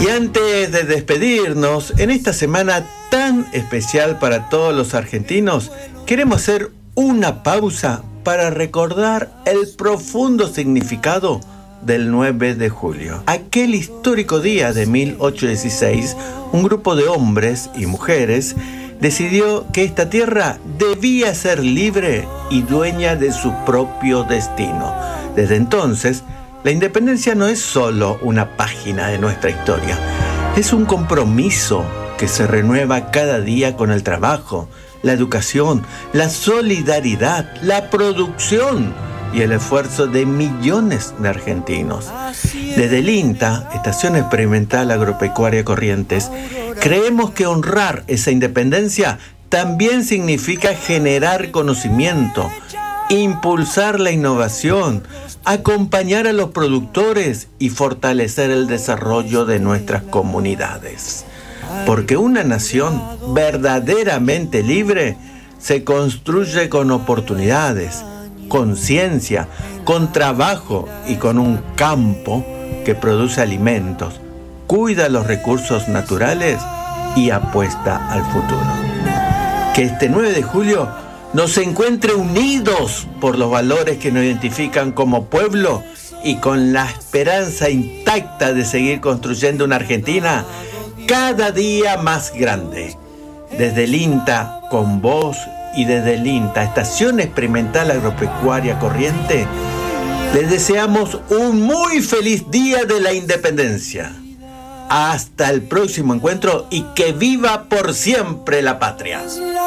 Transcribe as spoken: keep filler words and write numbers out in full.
Y antes de despedirnos, en esta semana tan especial para todos los argentinos, queremos hacer una pausa para recordar el profundo significado del nueve de julio. Aquel histórico día de mil ochocientos dieciséis, un grupo de hombres y mujeres decidió que esta tierra debía ser libre y dueña de su propio destino. Desde entonces, la independencia no es solo una página de nuestra historia, es un compromiso que se renueva cada día con el trabajo, la educación, la solidaridad, la producción y el esfuerzo de millones de argentinos. Desde el INTA, Estación Experimental Agropecuaria Corrientes, creemos que honrar esa independencia también significa generar conocimiento, impulsar la innovación, acompañar a los productores y fortalecer el desarrollo de nuestras comunidades. Porque una nación verdaderamente libre se construye con oportunidades, con ciencia, con trabajo y con un campo que produce alimentos, cuida los recursos naturales y apuesta al futuro. Que este nueve de julio nos encuentre unidos por los valores que nos identifican como pueblo y con la esperanza intacta de seguir construyendo una Argentina cada día más grande. Desde el INTA, con vos y desde el INTA, Estación Experimental Agropecuaria Corriente, les deseamos un muy feliz Día de la Independencia. Hasta el próximo encuentro y que viva por siempre la patria.